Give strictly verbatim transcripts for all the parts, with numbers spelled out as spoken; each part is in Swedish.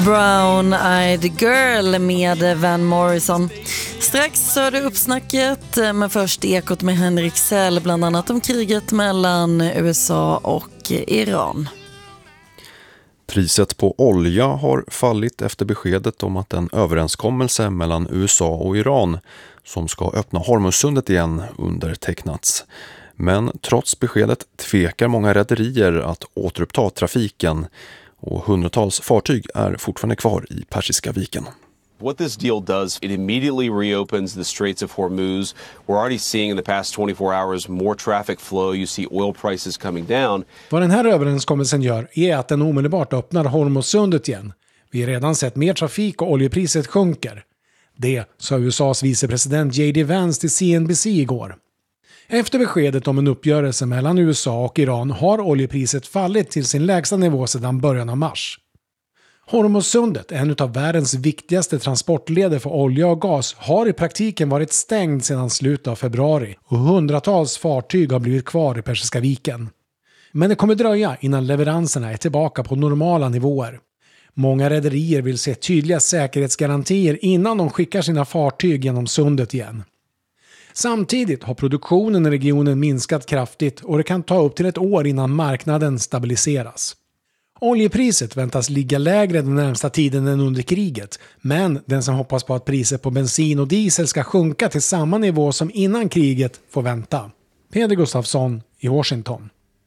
Brown-Eyed Girl med Van Morrison. Strax så är det uppsnacket, men först Ekot med Henrik Sell, bland annat om kriget mellan U S A och Iran. Priset på olja har fallit efter beskedet om att en överenskommelse mellan U S A och Iran som ska öppna Hormuzsundet igen undertecknats. Men trots beskedet tvekar många rederier att återuppta trafiken och hundratals fartyg är fortfarande kvar i Persiska viken. What this deal does, it immediately reopens the Straits of Hormuz. We're already seeing in the past twenty-four hours more traffic flow. You see oil prices coming down. Vad den här överenskommelsen gör är att den omedelbart öppnar Hormuzsundet igen. Vi har redan sett mer trafik och oljepriset sjunker. Det sa U S A:s vicepresident J D Vance till C N B C igår. Efter beskedet om en uppgörelse mellan U S A och Iran har oljepriset fallit till sin lägsta nivå sedan början av mars. Hormuzsundet, en av världens viktigaste transportleder för olja och gas, har i praktiken varit stängd sedan slutet av februari och hundratals fartyg har blivit kvar i Persiska viken. Men det kommer dröja innan leveranserna är tillbaka på normala nivåer. Många rederier vill se tydliga säkerhetsgarantier innan de skickar sina fartyg genom sundet igen. Samtidigt har produktionen i regionen minskat kraftigt och det kan ta upp till ett år innan marknaden stabiliseras. Oljepriset väntas ligga lägre den närmsta tiden än under kriget, men den som hoppas på att priset på bensin och diesel ska sjunka till samma nivå som innan kriget får vänta. Peder Gustafsson i Washington.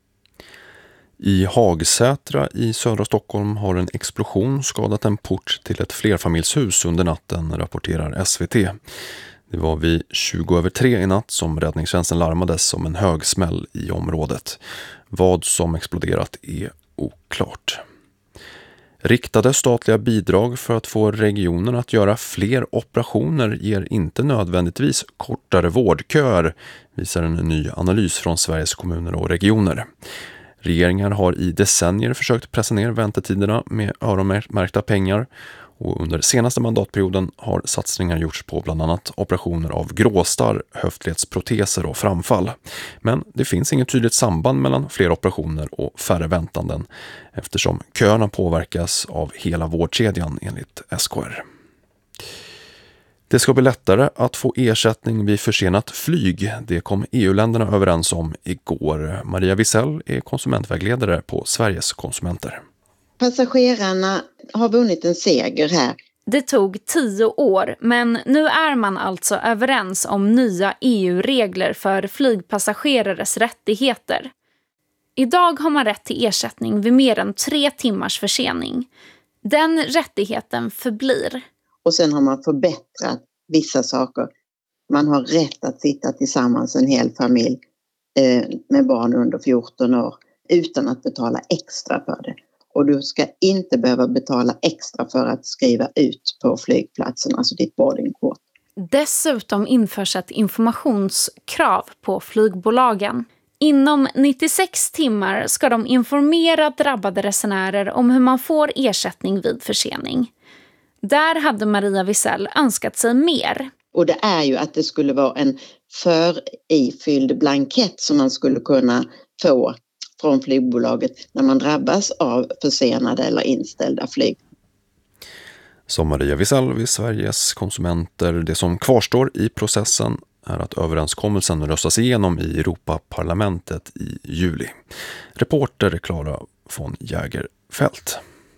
I Hagsätra i södra Stockholm har en explosion skadat en port till ett flerfamiljshus under natten, rapporterar S V T. Det var vid tjugo över tre i natt som räddningstjänsten larmades om en hög smäll i området. Vad som exploderat är oklart. Riktade statliga bidrag för att få regionen att göra fler operationer ger inte nödvändigtvis kortare vårdköer, visar en ny analys från Sveriges kommuner och regioner. Regeringar har i decennier försökt pressa ner väntetiderna med öronmärkta pengar och under senaste mandatperioden har satsningar gjorts på bland annat operationer av gråstarr, höftledsproteser och framfall. Men det finns inget tydligt samband mellan fler operationer och färre väntanden eftersom köerna påverkas av hela vårdkedjan enligt S K R. Det ska bli lättare att få ersättning vid försenat flyg. Det kom E U-länderna överens om igår. Maria Wisell är konsumentvägledare på Sveriges konsumenter. Passagerarna har vunnit en seger här. Det tog tio år, men nu är man alltså överens om nya E U-regler för flygpassagerares rättigheter. Idag har man rätt till ersättning vid mer än tre timmars försening. Den rättigheten förblir. Och sen har man förbättrat vissa saker. Man har rätt att sitta tillsammans en hel familj eh, med barn under fjorton år utan att betala extra för det. Och du ska inte behöva betala extra för att skriva ut på flygplatsen, alltså ditt boardingkort. Dessutom införs ett informationskrav på flygbolagen. Inom nittiosex timmar ska de informera drabbade resenärer om hur man får ersättning vid försening. Där hade Maria Wisell önskat sig mer. Och det är ju att det skulle vara en förifylld blankett som man skulle kunna få från flygbolaget när man drabbas av försenade eller inställda flyg. Som Maria Wisell vid Sveriges konsumenter, det som kvarstår i processen är att överenskommelsen röstas igenom i Europaparlamentet i juli. Reporter Klara von Jägerfält.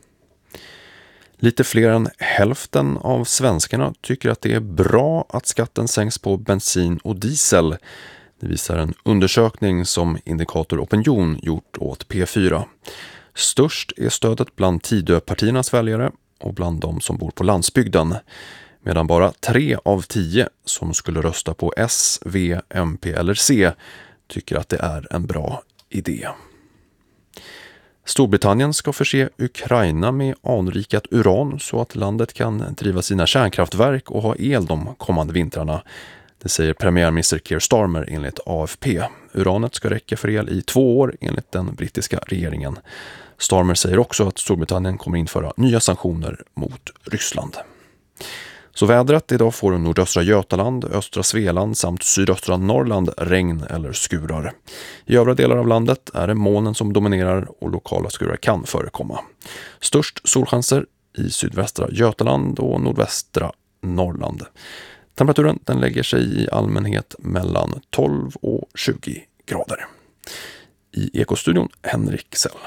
Lite fler än hälften av svenskarna tycker att det är bra att skatten sänks på bensin och diesel. Det visar en undersökning som Indikator Opinion gjort åt P fyra. Störst är stödet bland Tidöpartiernas väljare och bland de som bor på landsbygden. Medan bara tre av tio som skulle rösta på S, V, M P eller C tycker att det är en bra idé. Storbritannien ska förse Ukraina med anrikat uran så att landet kan driva sina kärnkraftverk och ha el de kommande vintrarna. Det säger premiärminister Keir Starmer enligt A F P. Uranet ska räcka för el i två år enligt den brittiska regeringen. Starmer säger också att Storbritannien kommer införa nya sanktioner mot Ryssland. Så vädret: idag får nordöstra Götaland, östra Svealand samt sydöstra Norrland regn eller skurar. I övriga delar av landet är det molnen som dominerar och lokala skurar kan förekomma. Störst solchanser i sydvästra Götaland och nordvästra Norrland. Temperaturen den lägger sig i allmänhet mellan tolv och tjugo grader. I Ekostudion Henrik Sell.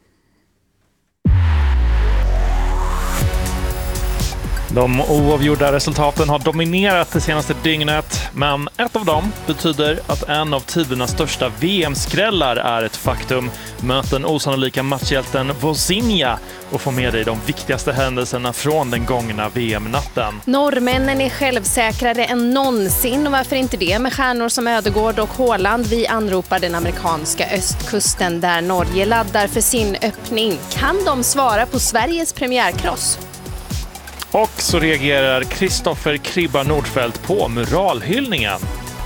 De oavgjorda resultaten har dominerat det senaste dygnet, men ett av dem betyder att en av tidernas största V M-skrällar är ett faktum. Möt den osannolika matchhjälten Vozinha och få med dig de viktigaste händelserna från den gångna V M-natten. Norrmännen är självsäkrare än någonsin, och varför inte det med stjärnor som Ödegård och Haaland. Vi anropar den amerikanska östkusten där Norge laddar för sin öppning. Kan de svara på Sveriges premiärkross? Och så reagerar Kristoffer Kribba Nordfeldt på muralhyllningen.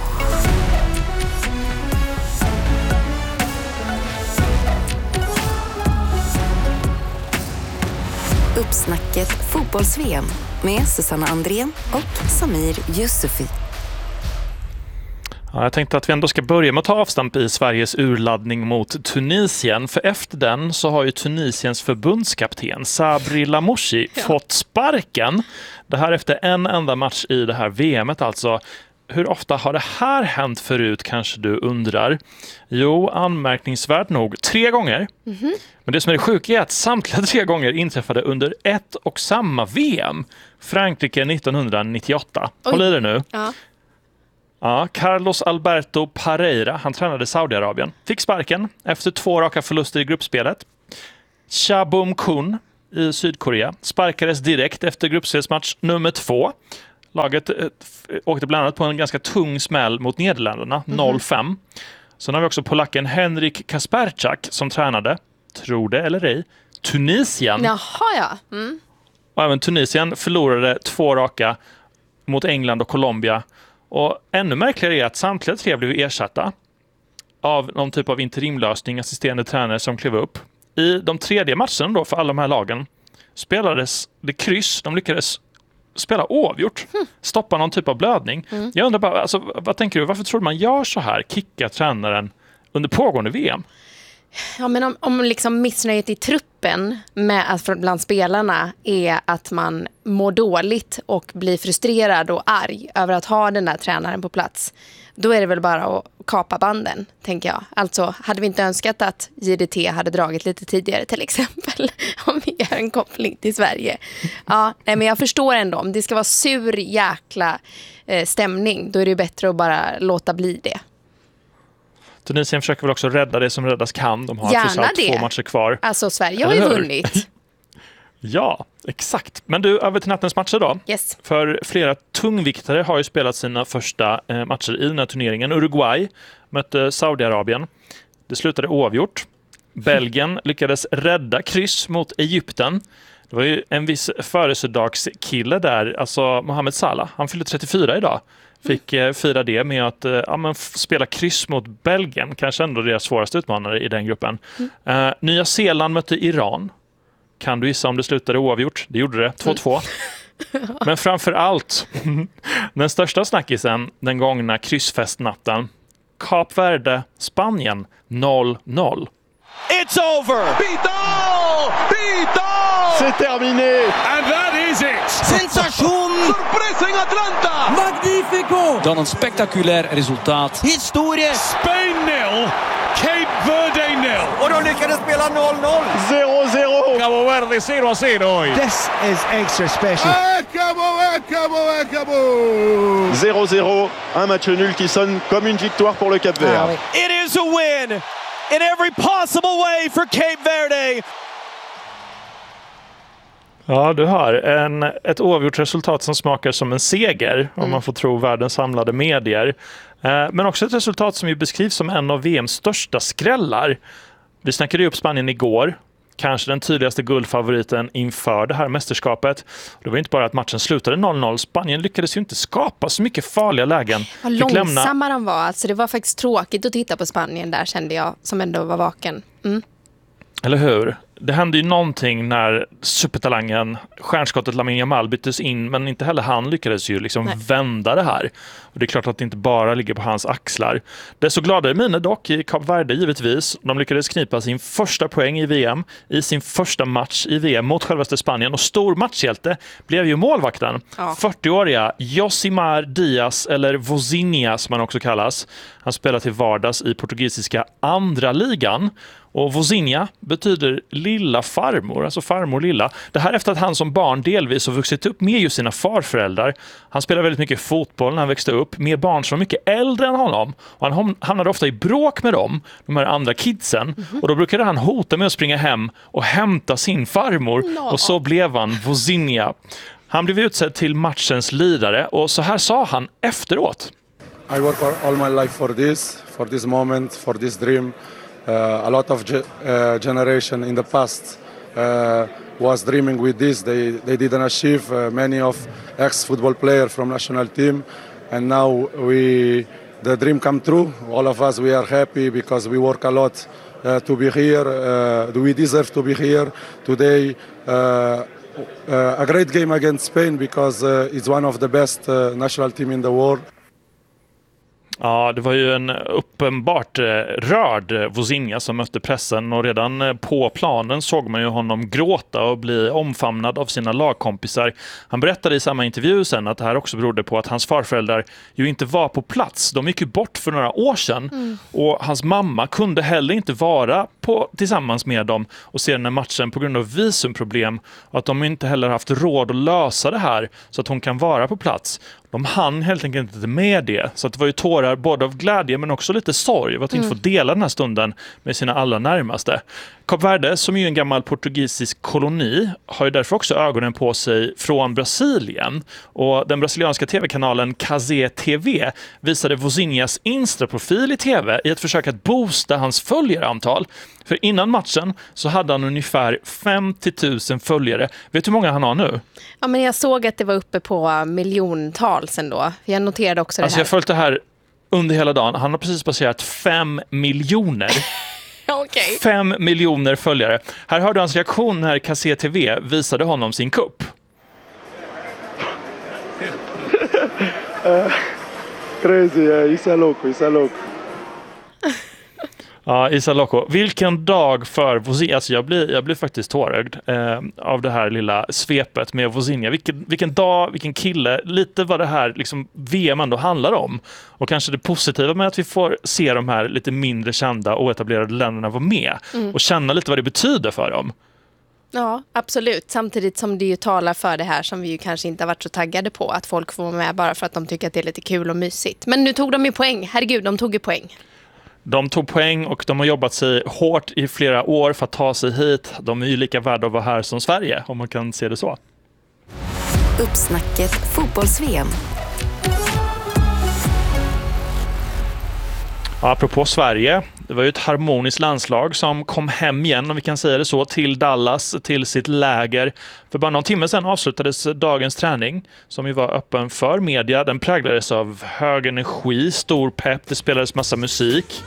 Uppsnacket fotbolls-V M med Susanna Andrén och Samir Yusufi. Ja, jag tänkte att vi ändå ska börja med att ta avstamp i Sveriges urladdning mot Tunisien. För efter den så har ju Tunisiens förbundskapten Sabri Lamouchi ja. fått sparken. Det här efter en enda match i det här V M:et alltså. Hur ofta har det här hänt förut, kanske du undrar? Jo, anmärkningsvärt nog tre gånger. Mm-hmm. Men det som är det sjuka är att samtliga tre gånger inträffade under ett och samma V M. Frankrike nittonhundranittioåtta. Oj. Håll i det nu. Ja. Ja, Carlos Alberto Pereira, han tränade Saudiarabien, fick sparken efter två raka förluster i gruppspelet. Cha Bum-kun i Sydkorea sparkades direkt efter gruppspelsmatch nummer två. Laget eh, åkte bland annat på en ganska tung smäll mot Nederländerna, mm-hmm. noll fem. Sen har vi också polacken Henrik Kasperczak som tränade, tro det eller ej, Tunisien. Jaha, ja. Mm. Och även Tunisien förlorade två raka mot England och Colombia. Och ännu märkligare är att samtliga tre blev ersatta av någon typ av interimlösning, assisterande tränare som klev upp. I de tredje matcherna då för alla de här lagen spelades det kryss, de lyckades spela oavgjort, mm. stoppa någon typ av blödning. Mm. Jag undrar bara, alltså, vad tänker du, varför tror du man gör så här, kicka tränaren under pågående V M? Ja, men om, om liksom missnöjet i truppen med att bland spelarna är att man mår dåligt och blir frustrerad och arg över att ha den där tränaren på plats, då är det väl bara att kapa banden, tänker jag. Alltså, hade vi inte önskat att J D T hade dragit lite tidigare till exempel, om vi gör en koppling till Sverige. Ja, nej, men jag förstår ändå, om det ska vara sur jäkla eh, stämning, då är det bättre att bara låta bli det. Tunisien försöker väl också rädda det som räddas kan. De har trots allt två matcher kvar. Alltså, Sverige har ju vunnit. Ja, exakt. Men du, över till nattens matcher då. Yes. För flera tungviktare har ju spelat sina första eh, matcher i den här turneringen. Uruguay mötte Saudiarabien. Det slutade oavgjort. Belgien lyckades rädda kryss mot Egypten. Det var ju en viss födelsedagskille där, alltså Mohamed Salah. Han fyllde trettiofyra idag. Fick eh, fira det med att eh, ja, men f- spela kryss mot Belgien. Kanske ändå deras svåraste utmanare i den gruppen. Mm. Eh, Nya Zeeland mötte Iran. Kan du gissa om det slutade oavgjort? Det gjorde det, två två. Mm. Men framför allt, den största snackisen den gångna kryssfestnatten. Kap Verde, Spanien, noll noll. It's over! Bidal! Bidal! C'est terminé! And that is it! Sensation! Surprising Atlanta! Magnifico! Dan een spectaculair resultaat. Historie! Spain nil, Cape Verde nil. Och de lyckades spela noll noll. zero zero. Cabo Verde zero a zero. This is extra special. Acabou, acabou, acabou! zero zero. Un match nul qui sonne comme une victoire pour le Cap Vert. Ah, oui. It is a win! In every possible way for Cape Verde. Ja, du hör. En, ett oavgjort resultat som smakar som en seger, mm. om man får tro världens samlade medier. Eh, men också ett resultat som ju beskrivs som en av V M:s största skrällar. Vi snackade ju upp Spanien igår. Kanske den tydligaste guldfavoriten inför det här mästerskapet. Det var inte bara att matchen slutade noll noll. Spanien lyckades ju inte skapa så mycket farliga lägen. Vad långsamma lämna... de var. Alltså det var faktiskt tråkigt att titta på Spanien där, kände jag, som ändå var vaken. Mm. Eller hur? det hände ju någonting när supertalangen, stjärnskottet Lamine Yamal byttes in, men inte heller han lyckades ju liksom vända det här. Och det är klart att det inte bara ligger på hans axlar. Det är så gladare miner dock i Kap Verde givetvis. De lyckades knipa sin första poäng i V M i sin första match i V M mot självaste Spanien. Och stor matchhjälte blev ju målvakten. Ja. fyrtioåriga Josimar Diaz, eller Vozinha som han också kallas. Han spelar till vardags i portugisiska andra ligan. Och Vozinha betyder lilla farmor, alltså farmor lilla. Det här efter att han som barn delvis har vuxit upp med just sina farföräldrar. Han spelade väldigt mycket fotboll när han växte upp med barn som var mycket äldre än honom. Och han hamnade ofta i bråk med dem, de här andra kidsen. Mm-hmm. Och då brukade han hota med att springa hem och hämta sin farmor. No. Och så blev han Vozinha. Han blev utsedd till matchens ledare och så här sa han efteråt. I work all my life for this, for this moment, for this dream. Uh, a lot of ge- uh, generation in the past uh, was dreaming with this. They they didn't achieve. Uh, many of ex-football players from national team, and now we the dream come true. All of us we are happy because we work a lot uh, to be here. Uh, we deserve to be here today. Uh, uh, a great game against Spain because uh, it's one of the best uh, national team in the world. Ja, det var ju en uppenbart rörd Vozinha som mötte pressen och redan på planen såg man ju honom gråta och bli omfamnad av sina lagkompisar. Han berättade i samma intervju sen att det här också berodde på att hans farföräldrar ju inte var på plats. De gick ju bort för några år sedan mm. och hans mamma kunde heller inte vara på, tillsammans med dem och se den här matchen på grund av visumproblem och att de inte heller haft råd att lösa det här så att hon kan vara på plats. De hann helt enkelt inte med det. Så att det var ju tårar både av glädje men också lite sorg av att mm. inte få dela den här stunden med sina allra närmaste. Kap Verde, som är ju en gammal portugisisk koloni, har ju därför också ögonen på sig från Brasilien. Och den brasilianska tv-kanalen Cazé T V visade Vozinhas Insta-profil i tv i ett försök att boosta hans följarantal. För innan matchen så hade han ungefär femtio tusen följare. Vet du hur många han har nu? Ja, men jag såg att det var uppe på miljontals ändå. Jag noterade också det alltså här. Jag har följt det här under hela dagen. Han har precis passerat fem miljoner. Okay. Fem miljoner följare. Här hörde hans reaktion när Cazé T V visade honom sin kupp. uh, crazy, uh, Isa loco, Isa loco. Ja, Isa Loco. Vilken dag för Vozinha. Alltså jag blir, jag blir faktiskt tårögd eh, av det här lilla svepet med Vozinha. Vilken, vilken dag, vilken kille. Lite vad det här liksom, V M ändå handlar om. Och kanske det positiva med att vi får se de här lite mindre kända och etablerade länderna vara med. Mm. Och känna lite vad det betyder för dem. Ja, absolut. Samtidigt som det ju talar för det här som vi ju kanske inte har varit så taggade på. Att folk får vara med bara för att de tycker att det är lite kul och mysigt. Men nu tog de ju poäng. Herregud, de tog ju poäng. De tog poäng och de har jobbat sig hårt i flera år för att ta sig hit. De är ju lika värda att vara här som Sverige, om man kan se det så. Uppsnacket fotbolls-V M. Ja, apropå Sverige, det var ju ett harmoniskt landslag som kom hem igen, om vi kan säga det så, till Dallas, till sitt läger. För bara någon timme sedan avslutades dagens träning som ju var öppen för media. Den präglades av hög energi, stor pepp, det spelades massa musik.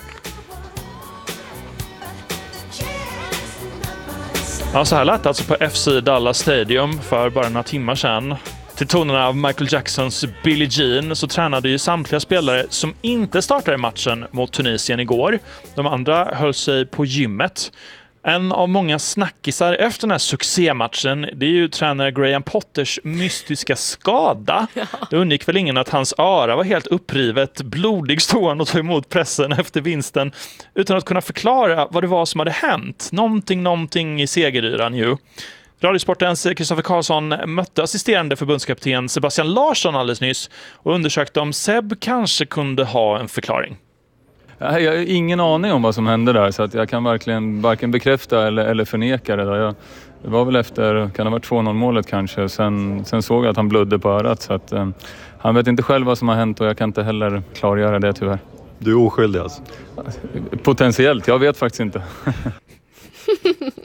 Ja, så här lät det alltså på F C Dallas Stadium för bara några timmar sedan. Till tonerna av Michael Jacksons Billie Jean så tränade ju samtliga spelare som inte startade matchen mot Tunisien igår. De andra höll sig på gymmet. En av många snackisar efter den här succématchen, det är ju tränare Graham Potters mystiska skada. Ja. Det undgick väl ingen att hans öra var helt upprivet, blodig stod han och tog emot pressen efter vinsten utan att kunna förklara vad det var som hade hänt. Någonting, någonting i segeryran ju. Radiosportens Kristoffer Karlsson mötte assisterande förbundskapten Sebastian Larsson alldeles nyss och undersökte om Seb kanske kunde ha en förklaring. Jag har ingen aning om vad som hände där så att jag kan verkligen varken bekräfta eller, eller förneka det. Där. Jag, det var väl efter, kan det ha varit två noll målet kanske, sen, sen såg jag att han blödde på örat så att eh, han vet inte själv vad som har hänt och jag kan inte heller klargöra det tyvärr. Du är oskyldig alltså? Potentiellt, jag vet faktiskt inte.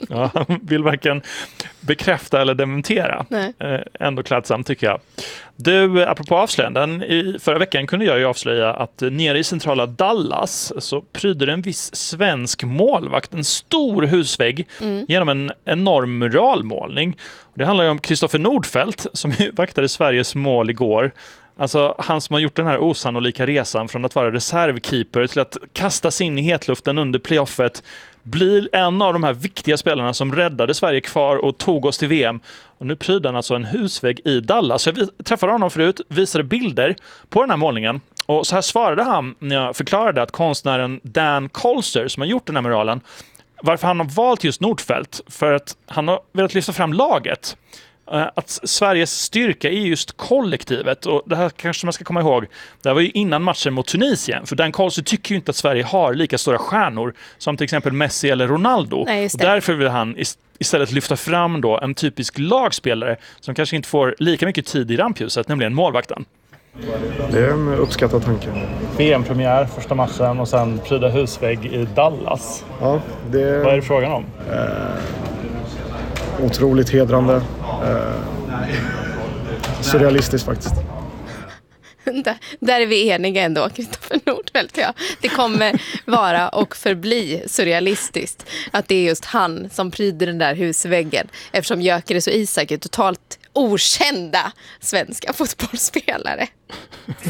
Ja, han vill varken bekräfta eller dementera. Nej. Eh, ändå klädsamt tycker jag. Du, apropå avslöjanden, i förra veckan kunde jag ju avslöja att nere i centrala Dallas så pryder en viss svensk målvakt en stor husvägg mm. genom en enorm muralmålning. Det handlar ju om Kristoffer Nordfeldt som vaktade Sveriges mål igår. Alltså han som har gjort den här osannolika resan från att vara reservkeeper till att kastas in i hetluften under playoffet, blir en av de här viktiga spelarna som räddade Sverige kvar och tog oss till V M. Och nu pryder han alltså en husvägg i Dallas. Jag träffade honom förut, visade bilder på den här målningen. Och så här svarade han när jag förklarade att konstnären Dan Colser som har gjort den här muralen, varför han har valt just Nordfeldt, för att han har velat lyfta fram laget. Att Sveriges styrka är just kollektivet, och det här kanske man ska komma ihåg. Det här var ju innan matchen mot Tunisien, för Dan Colser tycker ju inte att Sverige har lika stora stjärnor som till exempel Messi eller Ronaldo. Nej, och därför vill han istället lyfta fram då en typisk lagspelare som kanske inte får lika mycket tid i rampljuset, nämligen målvakten. Det är en uppskattad tanke. V M-premiär, första matchen, och sen pryda husvägg i Dallas. Ja, det... Vad är det frågan om? Eh, otroligt hedrande. Eh, surrealistiskt faktiskt. Där, där är vi eniga ändå, Kristoffer Nordfeldt. Ja. Det kommer vara och förbli surrealistiskt att det är just han som pryder den där husväggen, eftersom Gyökeres och Isak är totalt okända svenska fotbollsspelare.